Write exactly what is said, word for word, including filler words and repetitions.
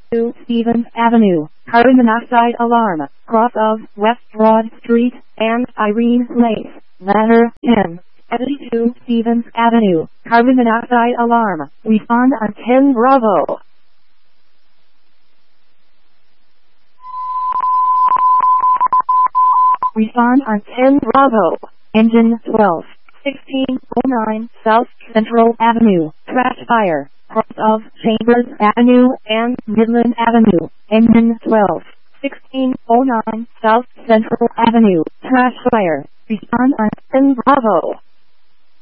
two Stevens Avenue, carbon monoxide alarm, cross of West Broad Street and Irene Place, ladder ten. seventy-two Stevens Avenue, carbon monoxide alarm, respond on ten Bravo. Respond on ten Bravo. Engine twelve. sixteen oh nine South Central Avenue, trash fire, cross of Chambers Avenue and Midland Avenue. Engine twelve. sixteen oh nine South Central Avenue, trash fire. Respond on ten Bravo.